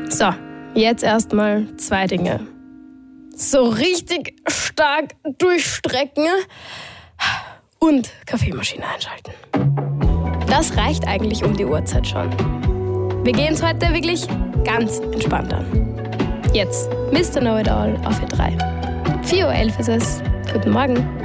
So, jetzt erstmal 2 Dinge. So richtig stark durchstrecken und Kaffeemaschine einschalten. Das reicht eigentlich um die Uhrzeit schon. Wir gehen es heute wirklich ganz entspannt an. Jetzt Mr. Know-It-All auf E3. 4:11 Uhr ist es. Guten Morgen.